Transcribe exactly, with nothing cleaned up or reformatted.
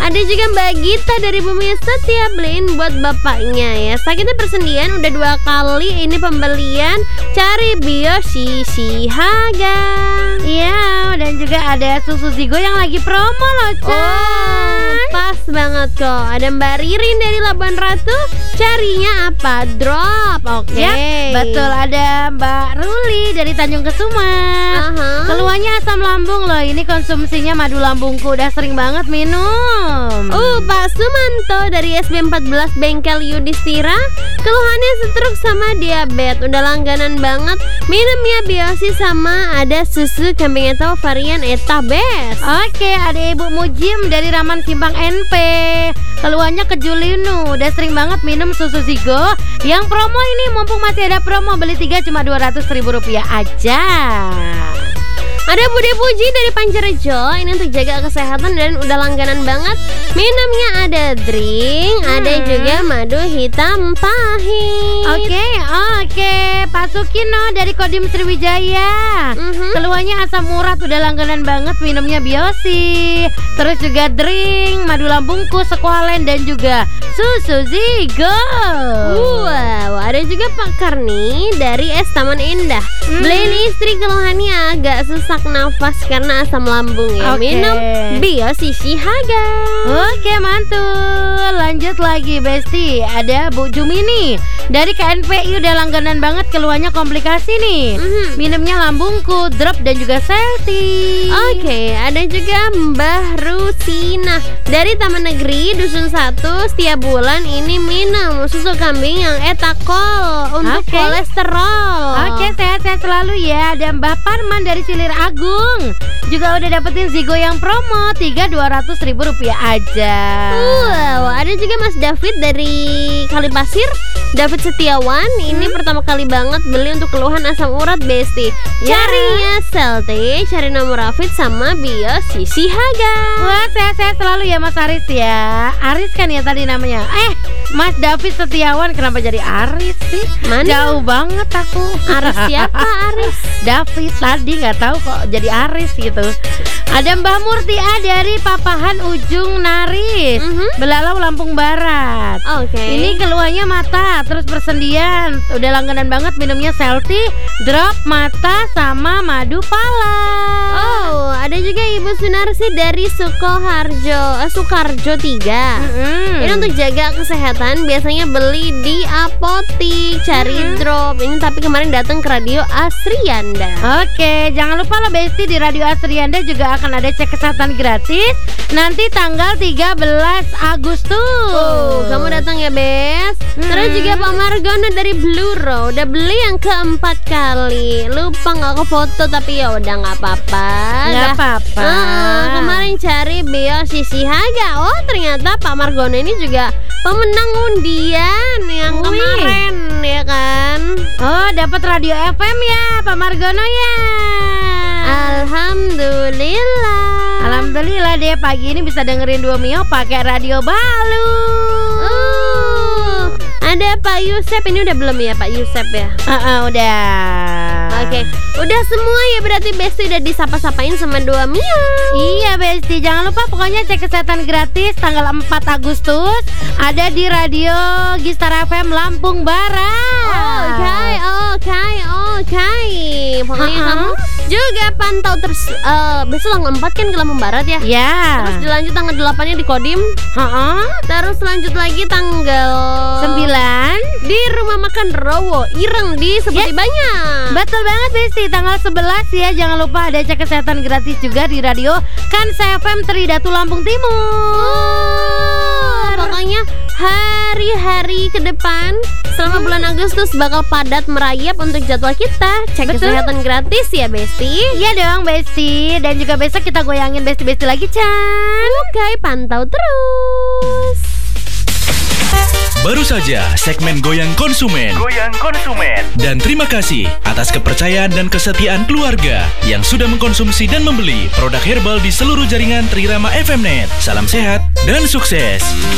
Ada juga Mbak Gita dari Bumi Setia beliin buat bapaknya ya. Sakitnya persendian udah dua kali ini pembelian. Cari Bio Shishihaga. Iya, dan juga ada susu Zigo yang lagi promo loh, Chan. Oh, pas banget kok. Ada Mbak Ririn dari Labuan Ratu. Carinya apa? Drop. Oke. Yap, betul. Ada Mbak Ruli dari Tanjung Kesuma. Aha. Keluhannya asam lambung loh. Ini konsumsinya madu lambungku. Udah sering banget minum. Uh, Pak Sumanto dari S B empat belas Bengkel Yudhistira. Keluhannya stroke sama diabetes. Udah langganan banget. Minumnya Biosi sama ada susu kambing atau varian Etabes. Oke, ada Ibu Mujim dari Raman Simpang N P. Keluhannya kejulinu. Udah sering banget minum susu Zigo. Yang promo ini mumpung masih ada promo, beli tiga cuma dua ratus ribu rupiah aja. Ada Bude Puji dari Panjarejo. Ini untuk jaga kesehatan dan udah langganan banget. Minumnya ada drink, hmm. ada juga madu hitam pahit. Oke, oke. Pak Sukino dari Kodim Sriwijaya. Mm-hmm. Keluarnya asam urat, udah langganan banget. Minumnya Biosi. Terus juga drink, madu lambungku, Sequalen dan juga susu Zigo. Wow, ada juga Pak Karni dari Es Taman Indah. Mm. Beliin istri keluhannya agak susah nafas karena asam lambung ya. Okay. Minum Bio Shishihaga. Oke, mantul. Lanjut lagi Besti. Ada Bu Jumini dari K N P I, udah langganan banget, keluhannya komplikasi nih. Mm-hmm. Minumnya lambungku, drop dan juga selti. Oke, okay, ada juga Mbah Rusina dari Taman Negeri Dusun Satu. Setiap bulan ini minum susu kambing yang etakol untuk okay. kolesterol. Oke, okay, sehat-sehat selalu ya. Ada Mbah Parman dari Silir Agung, juga udah dapetin Zigo yang promo tiga dua ratus ribu rupiah aja. Wow, ada juga Mas David dari Kalipasir. David Setiawan ini hmm? pertama kali banget beli untuk keluhan asam urat Besti. Ya. Carinya Selti, cari nomor Rafid sama Bio Shishihaga. Wah, sehat-sehat selalu ya Mas Aris ya. Aris kan ya tadi namanya. Eh, Mas David Setiawan kenapa jadi Aris sih? Mana? Jauh banget aku. Aris siapa Aris? David tadi nggak tahu kok jadi Aris gitu. Ada Mbah Murtia dari Papahan Ujung Naris, mm-hmm. Belalau Lampung Barat. Oke. Okay. Ini keluhannya mata, terus persendian. Udah langganan banget minumnya Selti, drop mata sama madu pala. Oh, ada juga Ibu Sunarsi dari Sukoharjo, eh, Sukarjo tiga. Mm-hmm. Ini untuk jaga kesehatan, biasanya beli di apotik, cari mm-hmm. drop. Ini tapi kemarin datang ke Radio Asrianda. Oke, jangan lupa lo Besti, di Radio Asrianda juga akan ada cek kesehatan gratis nanti tanggal tiga belas Agustus. Oh, kamu datang ya, Bes. Hmm. Terus juga Pak Margono dari Bluro udah beli yang keempat kali. Lupa nggak ke foto, tapi ya udah nggak apa-apa. Nggak apa-apa. Uh, kemarin cari Bio Shishihaga. Oh, ternyata Pak Margono ini juga pemenang undian yang Wih. kemarin ya kan. Oh, dapat radio F M ya Pak Margono ya. Alhamdulillah. Alhamdulillah deh, pagi ini bisa dengerin Dua Mio pakai radio Balu. Uh, ada Pak Yusep, ini udah belum ya Pak Yusep ya? Uh, uh, udah. Oke, okay. Udah semua ya berarti Besti udah disapa-sapain sama Dua Mio. Iya Besti, jangan lupa pokoknya cek kesehatan gratis tanggal empat Agustus ada di Radio Gistar F M Lampung Barat. Oke, okay, oke, okay, oke. Okay. Pokoknya uh-uh. kamu juga pantau terus uh, besok tanggal empat kan ke Lampung Barat ya? Ya. Terus dilanjut tanggal delapannya di Kodim. uh-uh. Terus lanjut lagi tanggal sembilan di Rumah Makan Rowo Ireng di Seperti yeah. Banyak. Betul banget Besti, tanggal sebelas ya. Jangan lupa ada cek kesehatan gratis juga di Radio Kansa F M Tridatu Lampung Timur. Oh, pokoknya hari-hari ke depan selama hmm. bulan Agustus bakal padat merayap untuk jadwal kita. Cek Betul. Kesehatan gratis ya Besti. Iya dong Besti. Dan juga besok kita goyangin Besti-Besti lagi Chan. Oke, pantau terus. Baru saja segmen Goyang Konsumen. Goyang Konsumen. Dan terima kasih atas kepercayaan dan kesetiaan keluarga yang sudah mengkonsumsi dan membeli produk herbal di seluruh jaringan Trirama F M Net. Salam sehat dan sukses.